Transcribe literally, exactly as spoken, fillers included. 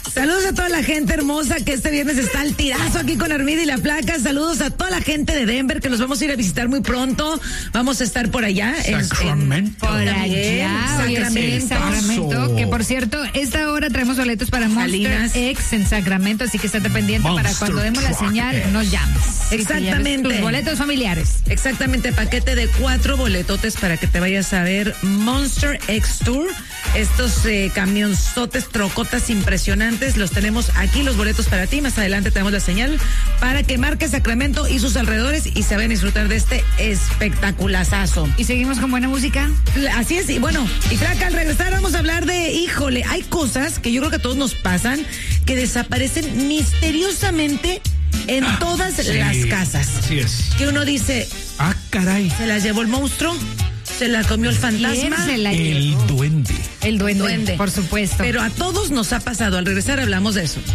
Saludos a toda la gente hermosa que este viernes está al tirazo aquí con Armida y la Placa. Saludos a toda la gente de Denver que los vamos a ir a visitar muy pronto. Vamos a estar por allá. Sacramento. Por allá, Sacramento. Sacramento. Que por cierto, esta hora traemos boletos para Monster Salinas. X en Sacramento, así que estate pendiente Monster para cuando demos la Truck señal, X. nos llames. Exactamente. Tus boletos familiares. Exactamente, paquete de cuatro boletotes para que te vayas a ver Monster X Tour. Estos eh, camionzotes, trocotas impresionantes, los tenemos aquí, los boletos para ti. Más adelante tenemos la señal para que marques Sacramento y sus alrededores y se vayan a disfrutar de este espectaculazazo. Y seguimos con buena música. Así es, y bueno, y Flaca, al regresar vamos a hablar de, híjole, hay cosas que yo creo que a todos nos pasan que desaparecen misteriosamente en Ah, todas sí, las casas. Así es. Que uno dice, Ah, caray. ¿se las llevó el monstruo? ¿Se la comió el fantasma? ¿Quién se la El llevó? duende. El duende, Duende. por supuesto. Pero a todos nos ha pasado. Al regresar hablamos de eso.